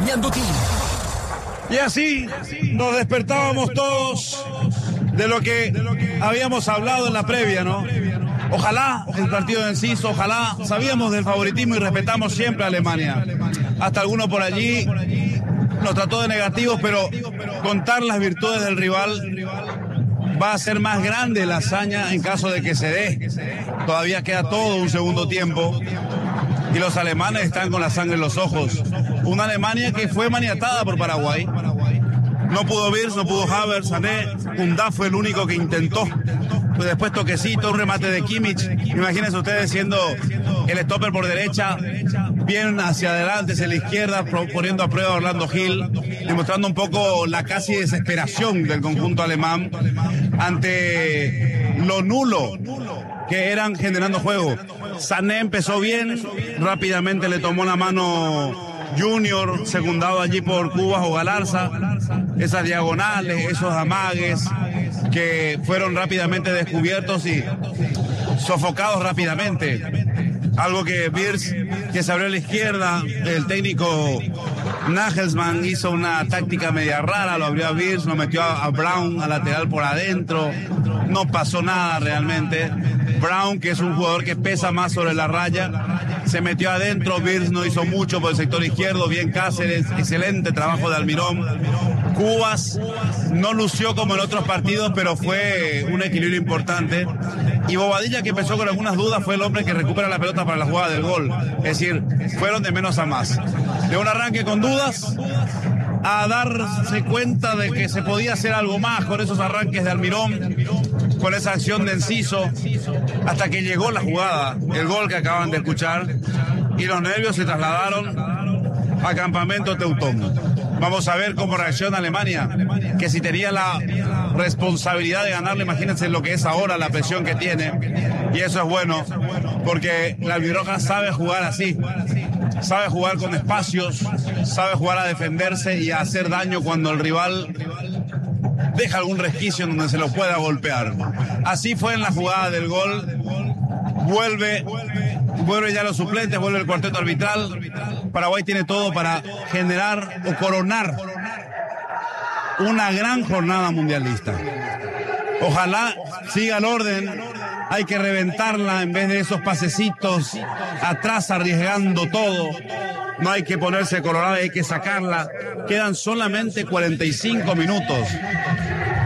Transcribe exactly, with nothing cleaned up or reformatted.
acompañándote. Y así nos despertábamos todos de lo que habíamos hablado en la previa, ¿no? Ojalá el partido de Enciso, ojalá. Sabíamos del favoritismo y respetamos siempre a Alemania. Hasta alguno por allí nos trató de negativos, pero contar las virtudes del rival va a ser más grande la hazaña en caso de que se dé. Todavía queda todo un segundo tiempo y los alemanes están con la sangre en los ojos. Una Alemania que fue maniatada por Paraguay. No pudo Wirtz, no pudo Havertz, Sané. Undá fue el único que intentó. Pues después toquecito, un remate de Kimmich. Imagínense ustedes siendo el stopper por derecha, bien hacia adelante, hacia la izquierda, poniendo a prueba a Orlando Gil, demostrando un poco la casi desesperación del conjunto alemán ante lo nulo que eran generando juego. Sané empezó bien, rápidamente le tomó la mano Junior, secundado allí por Cubas o Galarza. Esas diagonales, esos amagues que fueron rápidamente descubiertos y sofocados rápidamente. Algo que Wirtz, que se abrió a la izquierda, el técnico Nagelsmann hizo una táctica media rara, lo abrió a Wirtz, lo metió a, a Brown a lateral por adentro, no pasó nada realmente. Brown, que es un jugador que pesa más sobre la raya, se metió adentro. Wirtz no hizo mucho por el sector izquierdo, bien Cáceres, excelente trabajo de Almirón. Cubas no lució como en otros partidos, pero fue un equilibrio importante. Y Bobadilla, que empezó con algunas dudas, fue el hombre que recupera la pelota para la jugada del gol. Es decir, fueron de menos a más. De un arranque con dudas a darse cuenta de que se podía hacer algo más con esos arranques de Almirón, con esa acción de Enciso, hasta que llegó la jugada, el gol que acaban de escuchar, y los nervios se trasladaron a Campamento Teutón. Vamos a ver cómo reacciona Alemania, que si tenía la responsabilidad de ganarle, imagínense lo que es ahora, la presión que tiene, y eso es bueno, porque la albirroja sabe jugar así, sabe jugar con espacios, sabe jugar a defenderse y a hacer daño cuando el rival deja algún resquicio en donde se lo pueda golpear. Así fue en la jugada del gol. Vuelve, vuelve ya los suplentes, vuelve el cuarteto arbitral. Paraguay tiene todo para generar o coronar una gran jornada mundialista. Ojalá siga el orden. Hay que reventarla en vez de esos pasecitos atrás arriesgando todo. No hay que ponerse colorada, hay que sacarla. Quedan solamente cuarenta y cinco minutos.